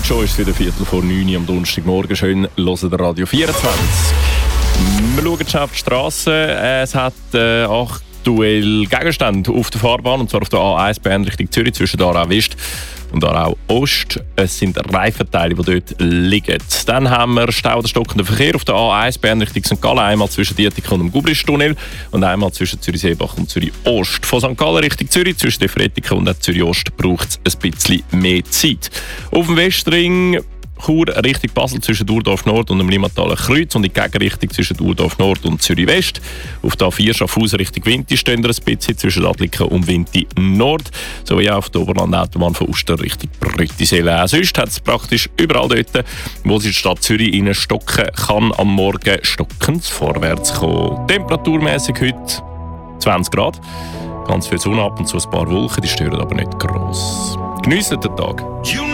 Schon ist es wieder 8:45 am Donnerstagmorgen. Schön hören der Radio 24. Wir schauen schon auf die Strasse. Es hat aktuell Gegenstände auf der Fahrbahn, und zwar auf der A1-Bahn Richtung Zürich zwischen Aarau West und Aarau Ost. Es sind Reifenteile, die dort liegen. Dann haben wir Stau oder stockenden Verkehr auf der A1-Bahn Richtung St. Gallen, einmal zwischen Dietikon und dem Gubristunnel und einmal zwischen Zürich-Seebach und Zürich-Ost. Von St. Gallen Richtung Zürich zwischen Efretikon und Zürich-Ost braucht es ein bisschen mehr Zeit. Auf dem Westring Chur Richtung Basel zwischen Urdorf Nord und dem Limmataler Kreuz und in die Gegenrichtung zwischen Urdorf Nord und Zürich West. Auf der A4 Schaffhausen Richtung Winti stehen ein bisschen zwischen Adliken und Winti Nord, sowie auch auf der Oberland-Autobahn von Uster Richtung Brüttisee. Sonst hat es praktisch überall dort, wo sich die Stadt Zürich reinstocken kann, am Morgen stockend vorwärts kommen. Temperaturmäßig heute 20 Grad, ganz viel Sonne, ab und zu ein paar Wolken, die stören aber nicht gross. Geniessen den Tag.